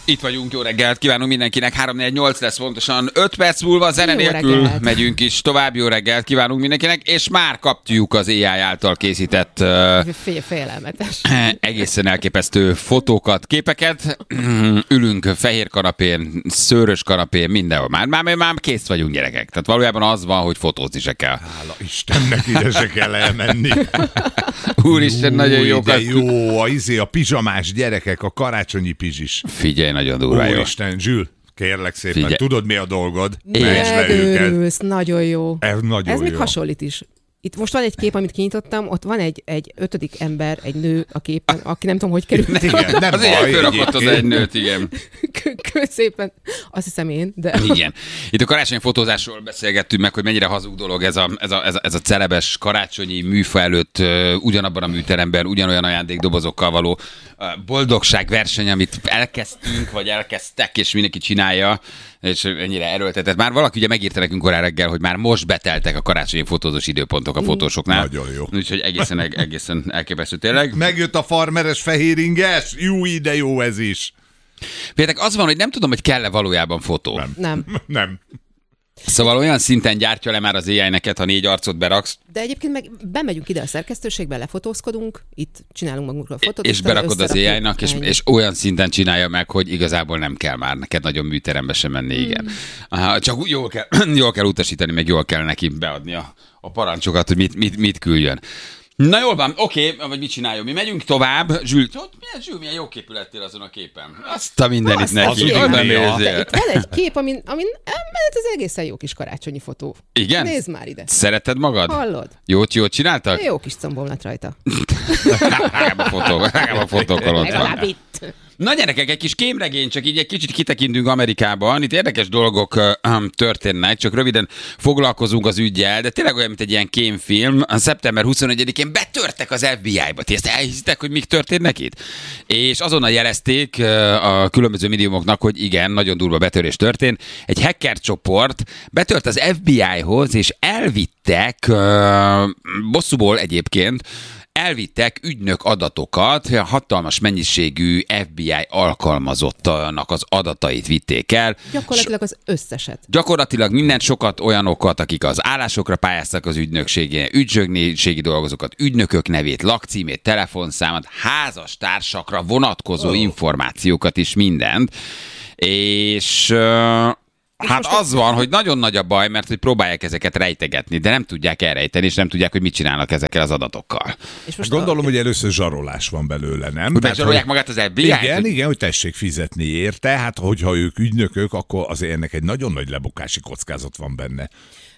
Itt vagyunk, jó reggelt kívánunk mindenkinek, 3-4-8 lesz pontosan 5 perc múlva, zene nélkül megyünk is tovább, jó reggelt kívánunk mindenkinek, és már kapjuk az AI által készített félelmetes. Egészen elképesztő fotókat, képeket, ülünk fehér kanapén, szőrös kanapén, mindenhol, már kész vagyunk gyerekek, tehát valójában az van, hogy fotózni se kell. Hála Istennek, ide se kell elmenni. Úristen, nagyon jó. De jó, a pizsamás gyerekek, a karácsonyi pizsis. Figyelj, nagyon durva jó. Úristen, Zsül, kérlek szépen, Figyelj. Tudod mi a dolgod? Megőrülsz, nagyon jó. Ez még jó. hasonlít is. Itt most van egy kép, amit kinyitottam, ott van egy 5. ember, egy nő a képen, aki nem tudom, hogy került. Igen, nem az baj. Fölrakott az egy nőt, igen. Szépen, azt hiszem én, de... Igen. Itt a karácsonyi fotózásról beszélgettünk meg, hogy mennyire hazug dolog ez a celebes karácsonyi műfa előtt ugyanabban a műteremben, ugyanolyan ajándékdobozokkal való boldogságverseny, amit elkezdtünk, vagy elkezdtek, és mindenki csinálja, és ennyire erőltetett. Már valaki ugye megírta nekünk korán reggel, hogy már most beteltek a karácsonyi fotózós időpontok a fotósoknál. Nagyon jó. Úgyhogy egészen elképesztő tényleg. Megjött a farmeres fehéringes, jó ide jó ez is. Például az van, hogy nem tudom, hogy kell-e valójában fotó. Nem. Szóval olyan szinten gyártja le már az AI neked, ha 4 arcot beraksz. De egyébként meg bemegyünk ide a szerkesztőségbe, lefotózkodunk, itt csinálunk magunkról fotót. És berakod az AI-nak, és olyan szinten csinálja meg, hogy igazából nem kell már neked nagyon műterembe sem menni, igen. Csak jól kell utasítani, meg jól kell neki beadni a parancsokat, hogy mit küldjön. Na jól van, oké, vagy mit csináljon? Mi megyünk tovább. Zsül, milyen jó képű lettél azon a képen. Azt a mindenit neki. Itt van egy kép, amin ez egészen jó kis karácsonyi fotó. Igen? Nézd már ide. Szereted magad? Hallod? Jót csináltak? Jó kis combom lett rajta. Legalább a fotókkal ott van. Legalább itt. Na gyerekek, egy kis kémregény, csak így egy kicsit kitekintünk Amerikában. Itt érdekes dolgok történnek, csak röviden foglalkozunk az üggyel, de tényleg olyan, mint egy ilyen kémfilm. A szeptember 21-én betörtek az FBI-ba. Ti ezt elhiszitek, hogy mik történnek itt? És azonnal jelezték a különböző médiumoknak, hogy igen, nagyon durva betörés történt. Egy hacker csoport betört az FBI-hoz, és elvittek, bosszúból egyébként, elvittek ügynök adatokat, hatalmas mennyiségű FBI alkalmazottnak az adatait vitték el. Gyakorlatilag az összeset. Gyakorlatilag minden, sokat olyanokat, akik az állásokra pályáztak az ügynökségén, ügynökségi dolgozókat, ügynökök nevét, lakcímét, telefonszámot, házastársakra vonatkozó információkat is, mindent. És... Hát az van, hogy nagyon nagy a baj, mert hogy próbálják ezeket rejtegetni, de nem tudják elrejteni, és nem tudják, hogy mit csinálnak ezekkel az adatokkal. És most gondolom, hogy először zsarolás van belőle, nem? Hogy megzsarolják magát az FBI-t? Igen, hogy tessék fizetni érte, hát hogyha ők ügynökök, akkor azért ennek egy nagyon nagy lebukási kockázat van benne.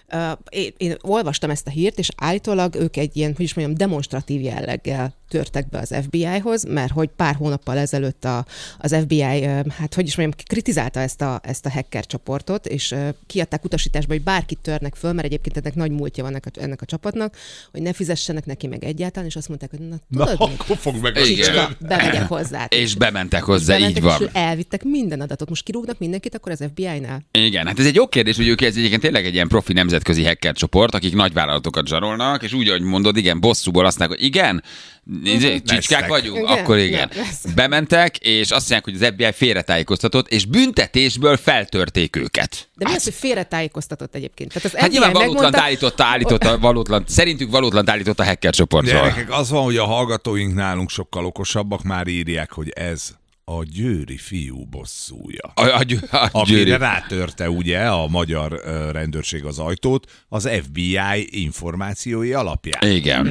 Én olvastam ezt a hírt, és állítólag ők egy ilyen, hogy is mondjam, demonstratív jelleggel törtek be az FBI-hoz, mert hogy pár hónappal ezelőtt az FBI, hát hogy is mondjam, kritizálta ezt a hacker csoportot, és kiadták utasításba, hogy bárkit törnek föl, mert egyébként ennek nagy múltja van ennek a csapatnak, hogy ne fizessenek neki meg egyáltalán, és azt mondták, hogy tudod, akkor fog meg Csicska, bemegyek hozzá. És bementek hozzá, így van. És elvittek minden adatot. Most kirúgnak mindenkit akkor az FBI-nál? Igen, hát ez egy jó kérdés, hogy ők ez egyébként tényleg egy ilyen profi nemzetközi hacker csoport, akik nagyvállalatokat zsarolnak, és úgy, ahogy mondod, igen, bosszúból azt mondják, hogy igen, csicskák vagyunk, igen? Akkor igen. Bementek, és azt mondják, hogy az FBI félretájékoztatott, és büntetésből feltörték őket. De mi az, hogy félretájékoztatott egyébként? Tehát az hát FBI nyilván megmondta... szerintük valótlan állított a hacker csoportról. Gyerekek, az van, hogy a hallgatóink nálunk sokkal okosabbak, már írják, hogy ez a győri fiú bosszúja. Amire rátörte ugye a magyar rendőrség az ajtót az FBI információi alapján.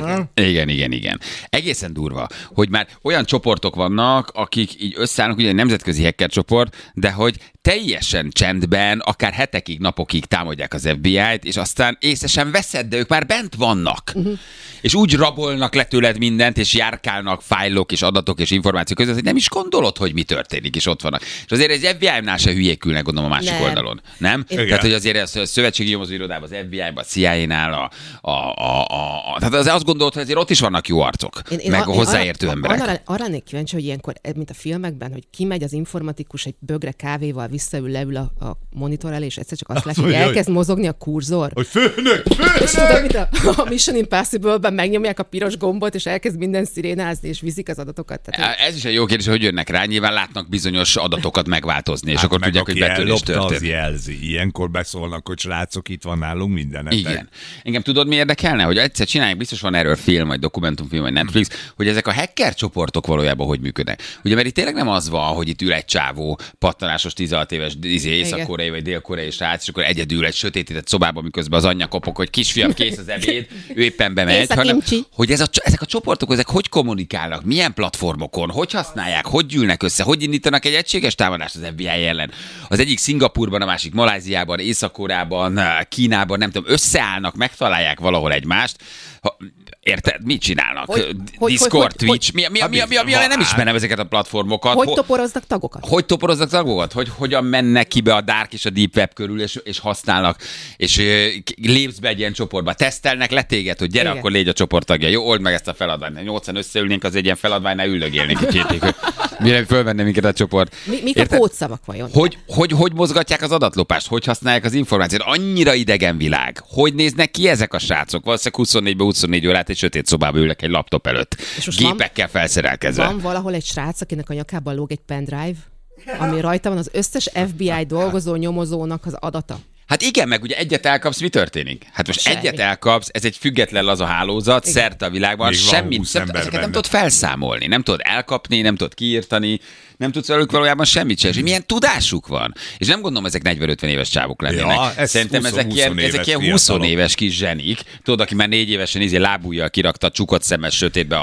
Igen. Egészen durva, hogy már olyan csoportok vannak, akik így összeállnak, ugye egy nemzetközi hacker csoport, de hogy teljesen csendben, akár hetekig, napokig támadják az FBI-t, és aztán észre sem veszed, de ők már bent vannak. És úgy rabolnak le tőled mindent, és járkálnak fájlok és adatok és információk között, hogy nem is gondolod, hogy mi történik, és ott vannak. És azért az FBI-nál se hülyékülnek, gondolom, a másik oldalon. Nem? Tehát, hogy azért a szövetségi nyomozóirodában, az FBI-ban, a CIA-nál, tehát azért azt gondolod, hogy azért ott is vannak jó arcok, meg a hozzáértő emberek. Arra lennék kíváncsi, hogy ilyenkor, mint a filmekben, hogy kimegy az informatikus egy bögre kávéval visszaül, leül a monitor elé, és egyszer csak azt látja, hogy elkezd mozogni a kurzor. Hogy főnök! És tudod, mint a Mission Impossible-ben megnyomják a piros gombot, és elkezd minden szirénázni, és viszik az adatokat. Tehát, ez is egy jó kérdés, hogy jönnek rá, nyilván látnak bizonyos adatokat megváltozni, és hát akkor tudják, hogy betörés történt. Az jelzi. Ilyenkor beszólnak, hogy srácok, itt van nálunk mindenetek. Igen. Engem tudod, mi érdekelne? Hogy egyszer csinálják, biztos van erről film, vagy dokumentumfilm, vagy Netflix, hogy ezek a hacker csoportok valójában hogy működnek. Ugye, mert itt tényleg nem az van, hogy itt ül egy csávó, pattanásos 16 éves észak-koreai vagy dél-koreai srác, és akkor egyedül egy sötétített szobában, miközben az anyja kopog, hogy kisfiam, kész az ebéd, ő éppen bemegy, hanem hogy ezek a csoportok, ezek hogy kommunikálnak, milyen platformokon, hogy használják, hogy gyűlnek össze, hogy indítanak egy egységes támadást az FBI ellen. Az egyik Szingapurban, a másik Maláziában, Észak-Koreában, Kínában, nem tudom, összeállnak, megtalálják valahol egymást. Érted? Mit csinálnak? Discord, Twitch? Mi nem ismerem ezeket a platformokat. Hogy toporoznak tagokat? Hogy toporoznak tagokat? Hogy hogyan mennek ki be a dark és a deep web körül, és használnak, és lépsz be egy ilyen csoportba. Tesztelnek le téged, hogy gyere, akkor légy a csoport tagja. Jó, old meg ezt a feladványt. 8-an összeülnénk, az egy ilyen feladványnál üldögélnénk kicsit. Mire fölvenne minket a csoport. Mik a kódszavak vajon? Hogy mozgatják az adatlopást? Hogy használják az információt? Annyira idegen világ. Hogy néznek ki ezek a srácok? Valószínűleg 24 órát egy sötét szobába ülnek egy laptop előtt. Gépekkel felszerelkezve. Van valahol egy srác, akinek a nyakában lóg egy pendrive, ami rajta van az összes FBI dolgozó nyomozónak az adata. Hát igen, meg ugye egyet elkapsz, mi történik? Hát most semmi. Egyet elkapsz, ez egy független laza hálózat, igen. Szerte a világban, ezeket nem tudod felszámolni, nem tudod elkapni, nem tudod kiírtani, nem tudsz velük valójában semmit sem. És milyen tudásuk van? És nem gondolom, ezek 40-50 éves csávok lennének. Ja, szerintem ezek ilyen 20 éves kis zsenik. Tudod, aki már 4 évesen lábujjal kirakta csukott szemes sötétbe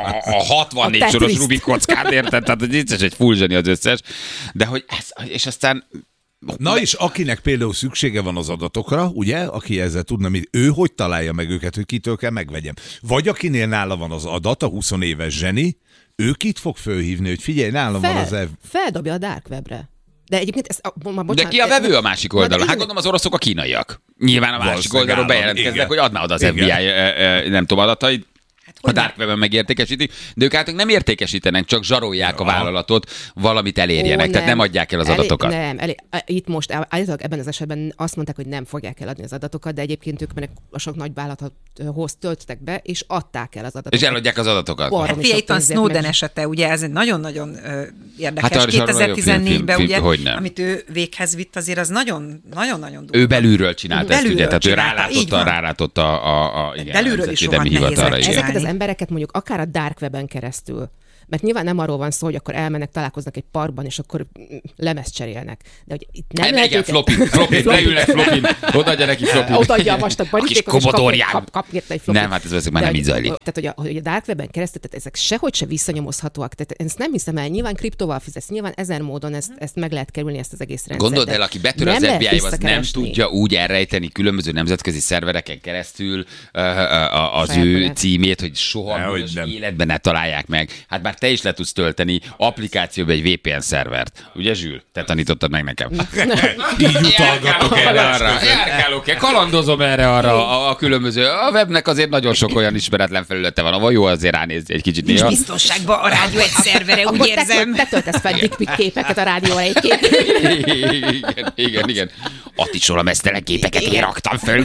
a 64 soros Rubik kockát, érted? Tehát ez egy full zseni az összes. De hogy és aztán na és akinek például szüksége van az adatokra, ugye, aki ezzel tudna, ő hogy találja meg őket, hogy kitől kell megvegyem. Vagy akinél nála van az adat, a 20 éves zseni, ő kit fog fölhívni, hogy figyelj, nálam van az feldobja a dark webre. De egyébként bocsánat, de ki a vevő a másik oldalon? Hát gondolom az oroszok a kínaiak. Nyilván a másik oldalról bejelentkeznek, hogy adná oda az FBI, nem tudom, adatait. A dark webben megértékesítik, de ők általában nem értékesítenek, csak zsarolják a vállalatot, valamit elérjenek, tehát nem adják el az adatokat. Itt most állítólag ebben az esetben azt mondták, hogy nem fogják eladni az adatokat, de egyébként ők meg a sok nagy vállalathoz töltöttek be, és adták el az adatokat. És eladják az adatokat. Hát itt van Snowden esete, ugye ez egy nagyon-nagyon érdekes. Hát 2014-ben, ugye, amit ő véghez vitt, azért az nagyon-nagyon durva. Ő belülről csinálta ezt, ugye, tehát ő rálátotta a belülről is rohadt nehéz. Ezeket az embereket mondjuk akár a dark weben keresztül, mert nyilván nem arról van szó, hogy akkor elmennek, találkoznak egy parkban, és akkor lemezt cserélnek. De hogy itt nem lehet őket... Flopin, leülnek Flopin, odaadja neki Flopin. Odaadja a vastag borítékot, és kap érte egy Flopin. Nem, hát ez már nem így zajlik. Tehát, hogy a dark weben keresztül, tehát ezek sehogy se visszanyomozhatóak. Tehát ezt nem hiszem el, nyilván kriptóval fizetsz, nyilván 1000 módon ezt meg lehet kerülni, ezt az egész rendszert. Gondold el, aki betör az FBI-hoz, nem tudja úgy elrejteni különböző nemzetközi szervereken keresztül az ő címét, hogy soha életben ne találják meg. Hát bár te is le tudsz tölteni applikációba egy VPN szervert. Ugye, Zsül? Te tanítottad meg nekem. Így utalgatok erre. Kalandozom erre-arra a különböző. A webnek azért nagyon sok olyan ismeretlen felülete van. Ahol jó azért ránézni egy kicsit néha. És biztonságban a rádió egy szervere, úgy érzem. Te töltesz fel dickpic képeket a rádióra egyébként. Igen. Atticsról a mesztelen képeket én raktam föl.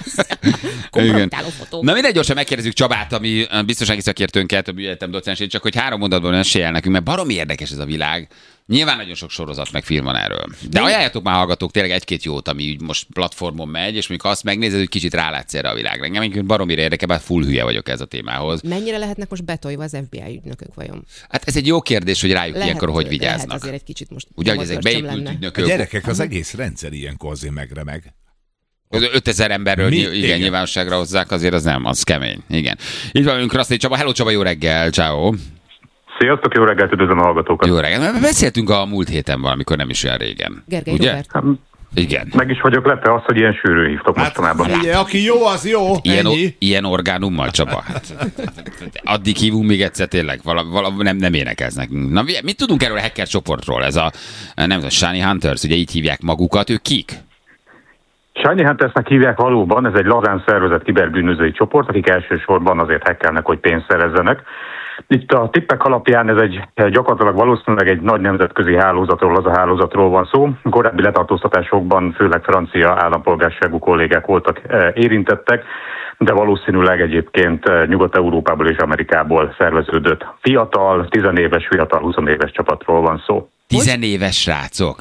Na mindegy, gyorsan megkérdezzük Csabát, ami biztonsági szakértőnket, a műegyetem docensét, csak hogy 3 mondatban mesélj nekünk, mert baromi érdekes ez a világ. Nyilván nagyon sok sorozat meg film van erről. De ajánljátok már, hallgatók, tényleg 1-2 jót, ami úgy most platformon megy, és mondjuk azt megnézed, hogy kicsit rálátsz erre a világra. Engem baromira érdekel, bár full hülye vagyok ez a témához. Mennyire lehetnek most betolva az FBI ügynökök vajon? Hát ez egy jó kérdés, hogy rájuk ilyenkor hogy vigyáznak. Lehet azért egy kicsit most. Ugye, hogy ezek beépült ügynökök. A gyerekek, az egész rendszer ilyenkor azért megremeg. 5000 emberről igen, nyilvánosságra hozzák, azért az nem, az kemény. Igen. Így van velünk Krasztai Csaba. Hello Csaba, jó reggel, ciao. Sziasztok, jó reggelt, üdvözlöm a hallgatókat. Jó reggel. Beszéltünk a múlt héten valamikor, nem is olyan régen. Gergely Robert. Igen. Meg is vagyok lepve azt, hogy ilyen sűrűn hívtok mostanában. Igen, aki jó, az jó. Ilyen orgánummal, Csaba. Addig hívunk még egyszer tényleg, nem énekelsz nekünk. Na, mit tudunk erről a hacker csoportról? Ez a, nem tudom, Shiny Hunters, ugye így hívják magukat, ők kik? Shiny Huntersnek hívják valóban, ez egy lazán szervezett kiberbűnözői csoport, akik elsősorban azért hackelnek, hogy pénzt szerezzenek. Itt a tippek alapján ez gyakorlatilag valószínűleg egy nagy nemzetközi hálózatról, az a hálózatról van szó. Korábbi letartóztatásokban főleg francia állampolgárságú kollégák voltak érintettek, de valószínűleg egyébként Nyugat-Európából és Amerikából szerveződött fiatal, 10 éves, fiatal, 20 éves csapatról van szó. 10 éves srácok?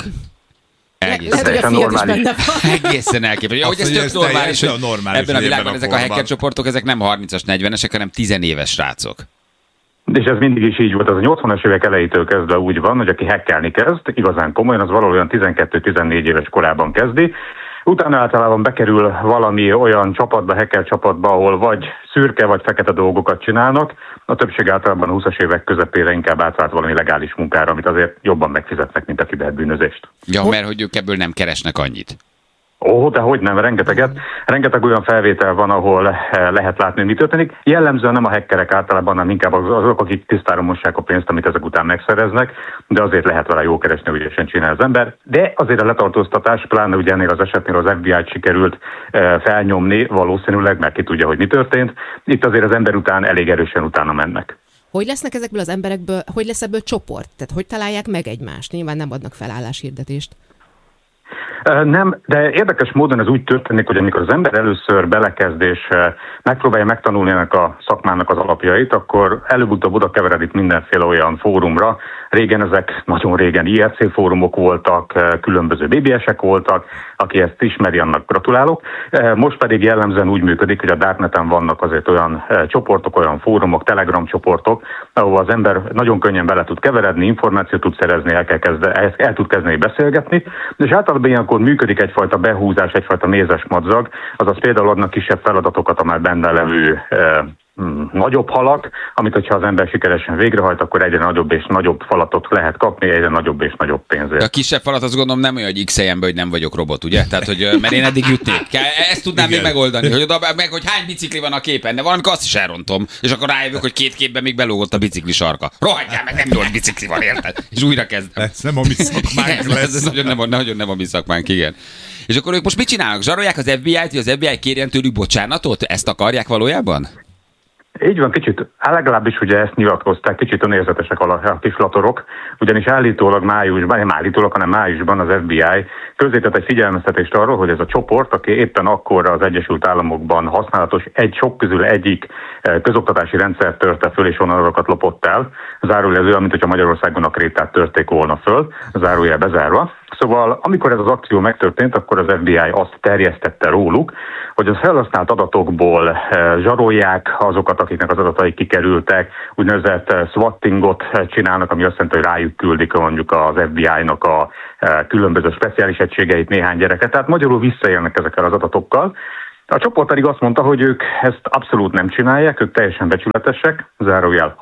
Egészen elképesztő. Ahogy ez tök normális, hogy ebben a világban ezek a hacker csoportok, ezek nem 30-as, 40-esek, hanem 10 éves srácok. És ez mindig is így volt, az a 80-as évek elejétől kezdve úgy van, hogy aki hackelni kezd, igazán komolyan, az valójában 12-14 éves korában kezdi. Utána általában bekerül valami olyan csapatba, hacker csapatba, ahol vagy szürke, vagy fekete dolgokat csinálnak. A többség általában a 20-as évek közepére inkább átvált valami legális munkára, amit azért jobban megfizetnek, mint a kiberbűnözést. Ja, mert hogy ők ebből nem keresnek annyit. De hogy nem, rengeteget. Rengeteg olyan felvétel van, ahol lehet látni, hogy mi történik. Jellemzően nem a hackerek általában, hanem inkább azok, akik tisztára mossák a pénzt, amit ezek után megszereznek, de azért lehet vele jó keresni, hogy ügyesen csinál az ember. De azért a letartóztatás, pláne ugye ennél az esetnél az FBI-t sikerült felnyomni valószínűleg, mert ki tudja, hogy mi történt. Itt azért az ember után elég erősen utána mennek. Hogy lesznek ezekből az emberekből, hogy lesz ebből csoport? Tehát hogy találják meg egymást? Nyilván nem adnak felálláshirdetést. Nem, de érdekes módon ez úgy történik, hogy amikor az ember először belekezd és megpróbálja megtanulni ennek a szakmának az alapjait, akkor előbb-utóbb oda keveredik mindenféle olyan fórumra. Régen ezek nagyon régen IRC fórumok voltak, különböző BBS-ek voltak, aki ezt ismeri, annak gratulálok. Most pedig jellemzően úgy működik, hogy a Darkneten vannak azért olyan csoportok, olyan fórumok, Telegram csoportok, ahol az ember nagyon könnyen bele tud keveredni, információt tud szerezni, el tud kezdeni beszélgetni, és általában ilyenkor működik egyfajta behúzás, egyfajta mézes madzag, azaz például adnak kisebb feladatokat a már benne levő nagyobb halak, amit hogyha az ember sikeresen végrehajt, akkor egyre nagyobb és nagyobb falatot lehet kapni, egyre nagyobb és nagyobb pénzért. A kisebb falat azt gondolom nem olyan, hogy X-eljen be, hogy nem vagyok robot, ugye? Tehát, hogy mert én eddig jutnék. Ezt tudnám még megoldani, hogy hány bicikli van a képen, de valamikor azt is elrontom, és akkor rájövök, hogy 2 képben még belógott a bicikli sarka. Rohadjál meg, nem 8 bicikli van, érted? És újra kezdem. Ez nem a mi szakmánk lesz. Ez nagyon nem a mi szakmánk, igen. És akkor ők most mit csinálnak? Zsarolják az FBI-t, hogy az FBI kérjen tőlük bocsánatot? Ezt akarják valójában? Így van, kicsit, legalábbis ugye ezt nyilatkozták, kicsit önérzetesek a kislatorok, ugyanis állítólag májusban az FBI közzétett egy figyelmeztetést arról, hogy ez a csoport, aki éppen akkor az Egyesült Államokban használatos sok közül egyik közoktatási rendszert törte föl, és onnan azokat lopott el. Zárójelző, mint hogyha Magyarországon a krétát törték volna föl, zárójel bezárva. Szóval amikor ez az akció megtörtént, akkor az FBI azt terjesztette róluk, hogy az felhasznált adatokból zsarolják azokat, akiknek az adatai kikerültek, úgynevezett swattingot csinálnak, ami azt jelenti, hogy rájuk küldik mondjuk az FBI-nak a különböző speciális egységeit, néhány gyereket. Tehát magyarul visszaélnek ezekkel az adatokkal. A csoport pedig azt mondta, hogy ők ezt abszolút nem csinálják, ők teljesen becsületesek, zárójel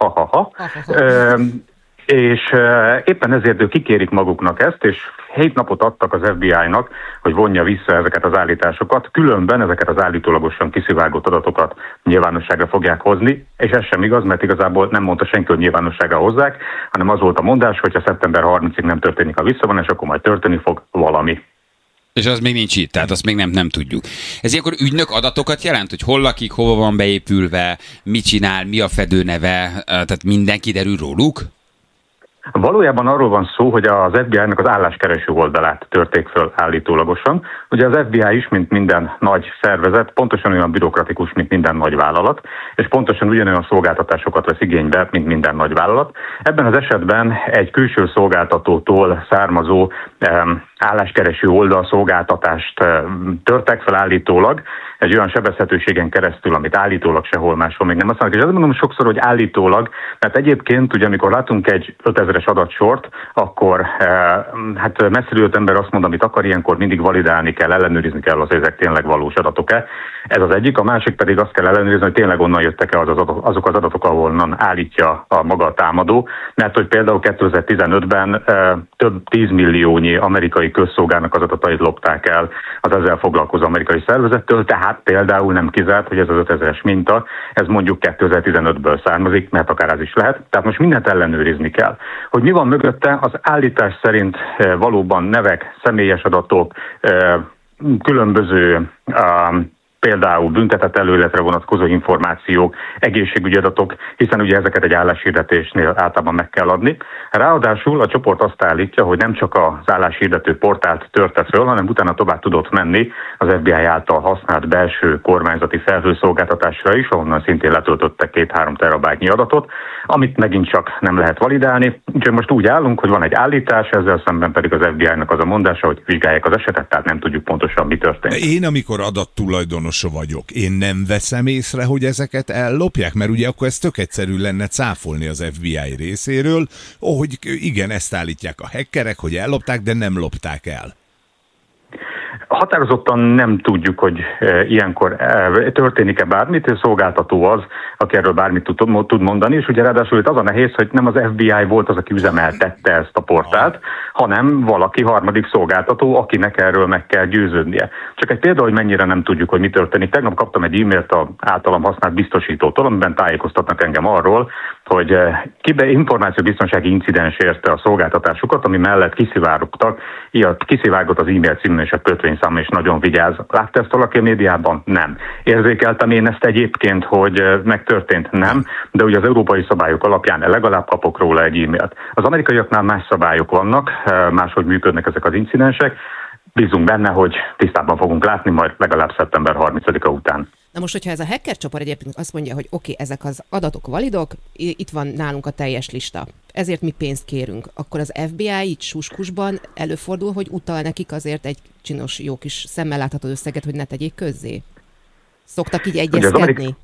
és éppen ezért ők kikérik maguknak ezt, és 7 napot adtak az FBI-nak, hogy vonja vissza ezeket az állításokat, különben ezeket az állítólagosan kiszivárgott adatokat nyilvánosságra fogják hozni, és ez sem igaz, mert igazából nem mondta senki, hogy nyilvánosságra hozzák, hanem az volt a mondás, hogy ha szeptember 30-ig nem történik a visszavonás, akkor majd történni fog valami. És az még nincs itt, tehát azt még nem tudjuk. Ez ilyenkor ügynök adatokat jelent, hogy hol lakik, hova van beépülve, mit csinál, mi a fedőneve, tehát minden kiderül róluk? Valójában arról van szó, hogy az FBI-nak az álláskereső oldalát törték föl állítólagosan. Ugye az FBI is, mint minden nagy szervezet, pontosan olyan bürokratikus, mint minden nagy vállalat, és pontosan ugyanolyan szolgáltatásokat vesz igénybe, mint minden nagy vállalat. Ebben az esetben egy külső szolgáltatótól származó álláskereső oldal szolgáltatást törtek fel állítólag, egy olyan sebezhetőségen keresztül, amit állítólag sehol máshol még nem használnak. És azt mondom sokszor, hogy állítólag, mert egyébként, ugye amikor látunk egy 5000-es adatsort, akkor hát messziről jött ember azt mond, amit akar, ilyenkor mindig validálni kell, ellenőrizni kell, az ezek tényleg valós adatok-e. Ez az egyik, a másik pedig azt kell ellenőrizni, hogy tényleg onnan jöttek-e azok az adatok, ahonnan állítja a maga a támadó, mert hogy például 2015-ben több 10 milliónyi amerikai közszolgálnak az adatait lopták el az ezzel foglalkozó amerikai szervezettől, tehát például nem kizárt, hogy ez az 5000-es minta, ez mondjuk 2015-ből származik, mert akár ez is lehet. Tehát most mindent ellenőrizni kell. Hogy mi van mögötte, az állítás szerint valóban nevek, személyes adatok, különböző például büntetett előéletre vonatkozó információk, egészségügyi adatok, hiszen ugye ezeket egy álláshirdetésnél általában meg kell adni. Ráadásul a csoport azt állítja, hogy nem csak az álláshirdető portált törte föl, hanem utána tovább tudott menni az FBI által használt belső kormányzati felhőszolgáltatásra is, ahonnan szintén letöltöttek 2-3 terabájtnyi adatot, amit megint csak nem lehet validálni. Úgyhogy most úgy állunk, hogy van egy állítás, ezzel szemben pedig az FBI-nak az a mondása, hogy vizsgálják az esetet, tehát nem tudjuk pontosan, mi történt. Én, amikor adattulajdonosa vagyok, én nem veszem észre, hogy ezeket ellopják, mert ugye akkor ez tök egyszerű lenne cáfolni az FBI részéről, hogy igen, ezt állítják a hackerek, hogy ellopták, de nem lopták el. Határozottan nem tudjuk, hogy ilyenkor történik-e bármit, a szolgáltató az, aki erről bármit tud mondani, és ugye ráadásul itt az a nehéz, hogy nem az FBI volt az, aki üzemeltette ezt a portált, hanem valaki harmadik szolgáltató, akinek erről meg kell győződnie. Csak egy példa, hogy mennyire nem tudjuk, hogy mi történik. Tegnap kaptam egy e-mailt az általam használt biztosítótól, amiben tájékoztatnak engem arról, hogy információbiztonsági incidens érte a szolgáltatásukat, ami mellett kiszivárgott az e-mail című és a kötvényszám, és nagyon vigyáz. Látta ezt valaki a médiában? Nem. Érzékeltem én ezt egyébként, hogy megtörtént? Nem, de ugye az európai szabályok alapján legalább kapok róla egy e-mailt. Az amerikaiaknál más szabályok vannak, máshogy működnek ezek az incidensek. Bízunk benne, hogy tisztában fogunk látni majd legalább szeptember 30-a után. Na most, hogyha ez a hacker csoport egyébként azt mondja, hogy oké, ezek az adatok validok, itt van nálunk a teljes lista, ezért mi pénzt kérünk, akkor az FBI itt suskusban előfordul, hogy utal nekik azért egy csinos, jó kis szemmel látható összeget, hogy ne tegyék közzé? Szoktak így egyezkedni?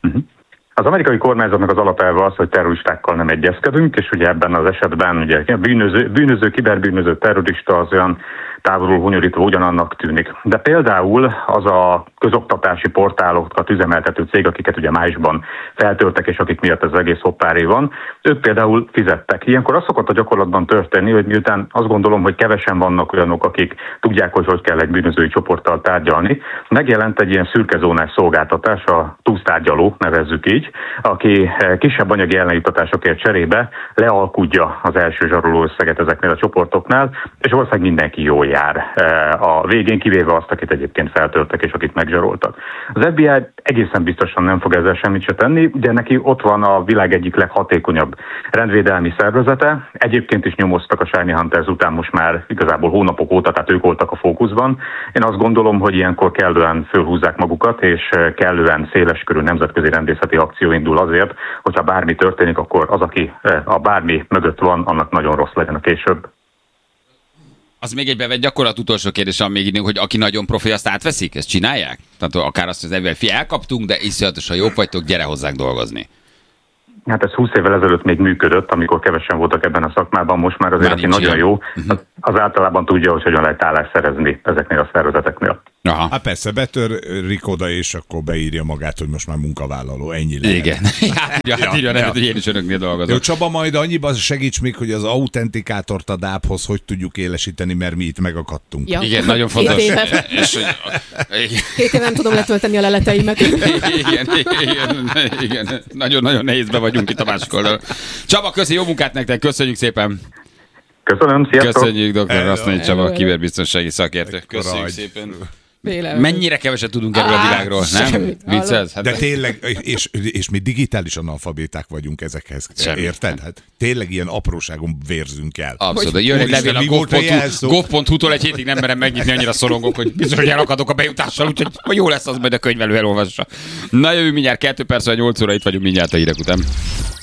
Az amerikai kormányzatnak az alapelve az, hogy terroristákkal nem egyezkedünk, és ugye ebben az esetben ugye bűnöző, kiberbűnöző, terrorista az olyan távolról hunyorítva ugyanannak tűnik. De például az a közoktatási portálokat üzemeltető cég, akiket ugye májusban feltörtek, és akik miatt ez egész hoppáré van, ők például fizettek. Ilyenkor az szokott a gyakorlatban történni, hogy miután azt gondolom, hogy kevesen vannak olyanok, akik tudják, hogy kell egy bűnözői csoporttal tárgyalni, megjelent egy ilyen szürkezónás szolgáltatás, a túlsztárgyaló, nevezzük így, aki kisebb anyagi ellenjutatásokért cserébe lealkudja az első zsaroló összeget ezeknél a csoportoknál, és ország mindenki jól jár a végén, kivéve azt, akit egyébként feltörtek és akit megzsaroltak. Az FBI egészen biztosan nem fog ezzel semmit se tenni, de neki ott van a világ egyik leghatékonyabb rendvédelmi szervezete. Egyébként is nyomoztak a Shiny Hunters után most már igazából hónapok óta, tehát ők voltak a fókuszban. Én azt gondolom, hogy ilyenkor kellően fölhúzzák magukat, és kellően széleskörű nemzetközi rendészeti akció indul azért, hogyha bármi történik, akkor az, aki a bármi mögött van, annak nagyon rossz legyen a később. Az még egy bevett gyakorlat utolsó kérdés, ami még hogy aki nagyon profi, azt átveszik? Ezt csinálják? Tehát akár azt, hogy az FBI elkaptunk, de iszonyatosan jók vagytok, gyere hozzánk dolgozni. Hát ez 20 évvel ezelőtt még működött, amikor kevesen voltak ebben a szakmában, most már azért, aki nagyon jó, az általában tudja, hogy hogyan lehet állást szerezni ezeknél a szervezeteknél. Aha. Hát persze, betörik oda, és akkor beírja magát, hogy most már munkavállaló, ennyi lehet. Igen. Hát írja nevet, hogy én is önöknél dolgozom. Jó, Csaba, majd annyiban segíts még, hogy az autentikátort a DAB-hoz hogy tudjuk élesíteni, mert mi itt megakadtunk. Ja. Igen, nagyon fontos. 7 éve nem tudom letölteni a leleteimet. Igen. Nagyon-nagyon nehézbe vagyunk itt a másik oldalon. Csaba, köszi, jó munkát nektek, köszönjük szépen. Köszönöm, sziasztok! Köszönjük, dr. Rasznai Csaba, kiberbiztonsági szakértő. Köszönjük szépen. Mennyire keveset tudunk erről a világról, nem? Viccelsz? De tényleg, és mi digitális analfabéták vagyunk ezekhez. Semmi. Érted? Hát tényleg ilyen apróságon vérzünk el. Abszolút. Jön egy levél a gov.hu-tól, egy hétig nem merem megnyitni, annyira szorongok, hogy bizony, hogy elakadok a bejutással, úgyhogy jó lesz az, majd a könyvelő elolvassa. Na jövő mindjárt 2 perc, 8 óra, itt vagyunk mindjárt a hírek után.